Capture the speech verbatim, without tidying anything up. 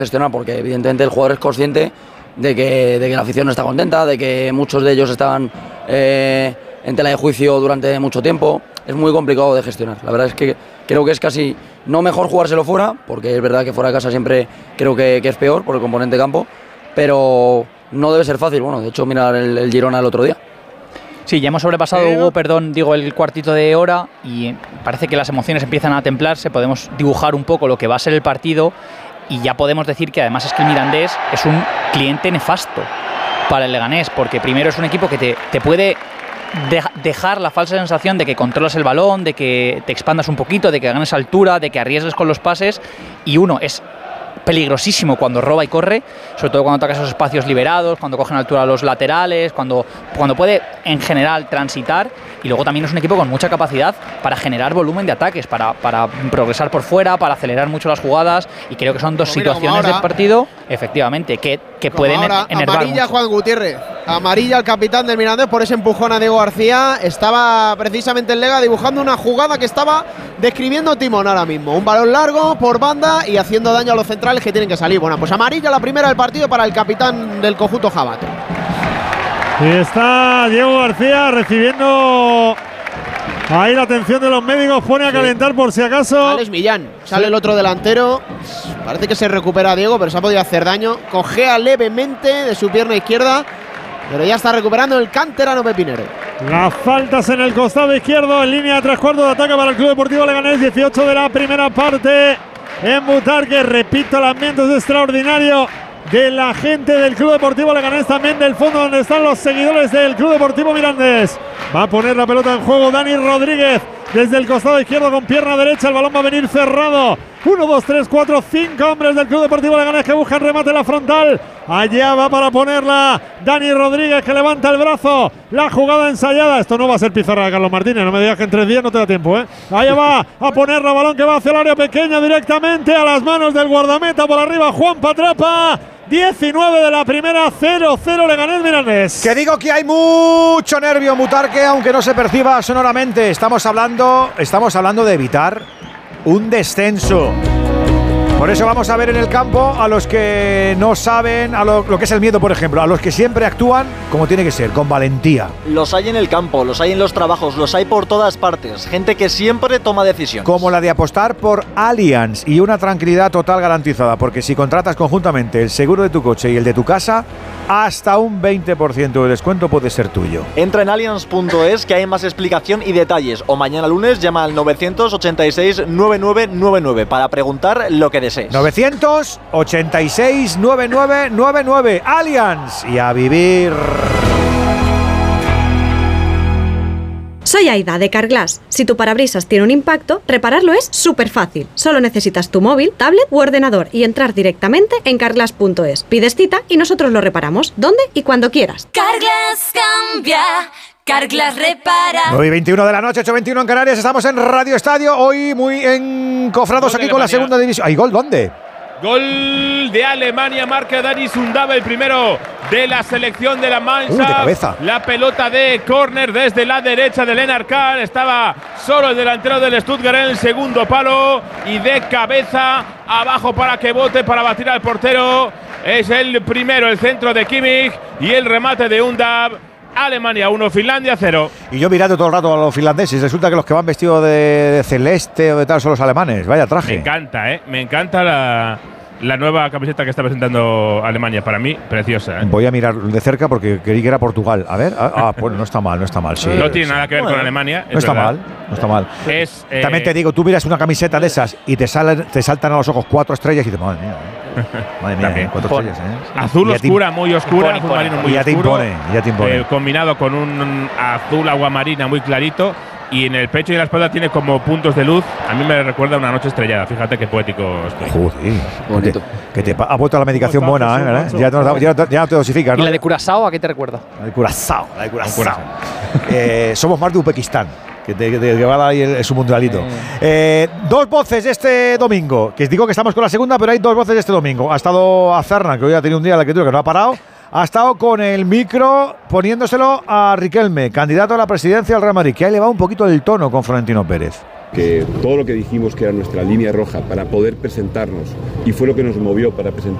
gestionar, porque evidentemente el jugador es consciente de que, de que la afición no está contenta, de que muchos de ellos estaban eh, en tela de juicio durante mucho tiempo. Es muy complicado de gestionar. La verdad es que creo que es casi no mejor jugárselo fuera, porque es verdad que fuera de casa siempre creo que, que es peor por el componente campo, pero no debe ser fácil. Bueno, de hecho, mirar el, el Girona el otro día. Sí, ya hemos sobrepasado, Pero... Hugo, perdón, digo, el cuartito de hora y parece que las emociones empiezan a templarse, podemos dibujar un poco lo que va a ser el partido y ya podemos decir que además es que el Mirandés es un cliente nefasto para el Leganés, porque primero es un equipo que te, te puede de, dejar la falsa sensación de que controlas el balón, de que te expandas un poquito, de que ganes altura, de que arriesgues con los pases, y uno es peligrosísimo cuando roba y corre, sobre todo cuando ataca esos espacios liberados, cuando cogen altura a los laterales, cuando, cuando puede en general transitar, y luego también es un equipo con mucha capacidad para generar volumen de ataques, para, para progresar por fuera, para acelerar mucho las jugadas, y creo que son dos como situaciones mira, del partido, efectivamente, que, que pueden ahora, enervar amarilla mucho. Juan Gutiérrez, amarilla el capitán del Mirandés por ese empujón a Diego García. Estaba precisamente el Lega dibujando una jugada que estaba describiendo Timón ahora mismo, un balón largo por banda y haciendo daño a los centrales que tienen que salir. Bueno, pues amarilla la primera del partido para el capitán del conjunto jabato. Y está Diego García recibiendo ahí la atención de los médicos, pone a calentar por si acaso. Alex Millán, sale sí. el otro delantero, parece que se recupera Diego, pero se ha podido hacer daño. Cojea levemente de su pierna izquierda, pero ya está recuperando el canterano pepinero. Las faltas en el costado izquierdo, en línea de tres cuartos de ataque para el Club Deportivo Leganés, dieciocho de la primera parte. En Butarque, repito, el ambiente es extraordinario de la gente del Club Deportivo Leganés, también del fondo donde están los seguidores del Club Deportivo Mirandés. Va a poner la pelota en juego Dani Rodríguez desde el costado izquierdo con pierna derecha, el balón va a venir cerrado. uno, dos, tres, cuatro, cinco hombres del Club Deportivo Leganés que buscan remate en la frontal. Allá va para ponerla Dani Rodríguez, que levanta el brazo. La jugada ensayada. Esto no va a ser pizarra de Carlos Martínez. No me digas que en tres días no te da tiempo, ¿eh? Allá va a ponerla, balón que va hacia el área pequeña directamente a las manos del guardameta por arriba, Juan Patrapa. diecinueve de la primera, cero cero Leganés Mirandés. Que digo que hay mucho nervio en Butarque, aunque no se perciba sonoramente. Estamos hablando, estamos hablando de evitar un descenso. Por eso vamos a ver en el campo a los que no saben a lo, lo que es el miedo, por ejemplo, a los que siempre actúan como tiene que ser, con valentía. Los hay en el campo, los hay en los trabajos, los hay por todas partes. Gente que siempre toma decisiones. Como la de apostar por Allianz y una tranquilidad total garantizada, porque si contratas conjuntamente el seguro de tu coche y el de tu casa, hasta un veinte por ciento de descuento puede ser tuyo. Entra en allianz punto es que hay más explicación y detalles. O mañana lunes llama al novecientos ochenta y seis, noventa y nueve noventa y nueve para preguntar lo que desees. novecientos ochenta y seis, noventa y nueve noventa y nueve. Allianz, y a vivir. Soy Aida de Carglass. Si tu parabrisas tiene un impacto, repararlo es súper fácil. Solo necesitas tu móvil, tablet u ordenador y entrar directamente en carglass punto es. Pides cita y nosotros lo reparamos, donde y cuando quieras. Carglass cambia, Carglass repara. nueve y veintiuno de la noche, ocho y veintiuno en Canarias. Estamos en Radio Estadio, hoy muy encofrados aquí con la segunda división. ¿Hay gol dónde? Gol de Alemania, marca Dani Sundaba, el primero de la selección de la Mannschaft. Uh, de cabeza. La pelota de córner desde la derecha de Lennart Kahn. Estaba solo el delantero del Stuttgart en el segundo palo. Y de cabeza abajo para que bote, para batir al portero. Es el primero, el centro de Kimmich y el remate de Undab. Alemania uno, Finlandia cero. Y yo mirando todo el rato a los finlandeses. Resulta que los que van vestidos de, de celeste o de tal son los alemanes. Vaya traje. Me encanta, ¿eh? Me encanta la, la nueva camiseta que está presentando Alemania. Para mí, preciosa, ¿eh? Voy a mirar de cerca porque creí que era Portugal. A ver. Ah, ah bueno, no está mal, no está mal. Sí, no tiene sí. nada que ver bueno, con Alemania. No está verdad. mal, no está mal. Es, eh, También te digo, tú miras una camiseta de esas y te, salen, te saltan a los ojos cuatro estrellas y te madre mía, ¿eh? Madre mía, ¿eh? Cuatro Pone. estrellas, ¿eh? Azul oscura, te, muy oscura, impone, azul marino muy y ya te oscuro, impone, ya te impone. Eh, combinado con un azul aguamarina muy clarito. Y en el pecho y en la espalda tiene como puntos de luz. A mí me recuerda a una noche estrellada. Fíjate qué poético estoy. Joder, bonito. Que te, que te ha vuelto la medicación buena, ¿eh? Ya, no, ya, ya no te dosificas, ¿no? ¿Y la de Curazao a qué te recuerda? La de Curazao, la de Curazao. eh, somos más de Uzbekistán, que te, que te va a dar ahí el, su mundialito. Eh. Eh, dos voces este domingo. Que os digo que estamos con la segunda, pero hay dos voces este domingo. Ha estado Azarna, que hoy ha tenido un día de la escritura que no ha parado. Ha estado con el micro poniéndoselo a Riquelme, candidato a la presidencia del Real Madrid, que ahí le va un poquito el tono con Florentino Pérez. que todo lo que dijimos que era nuestra línea roja para poder presentarnos, y fue lo que nos movió para presentarnos